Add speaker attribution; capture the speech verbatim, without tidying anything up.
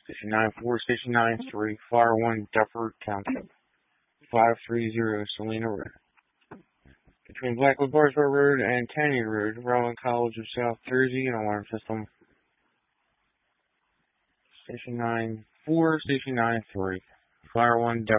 Speaker 1: Station nine four, Station nine three, Fire one, Duffer Township, five three zero, Salina Road. Between Blackwood Barsboro Road and Tanya Road, Rowan College of South Jersey, an alarm system. Station nine four, Station nine three, Fire one, Duffer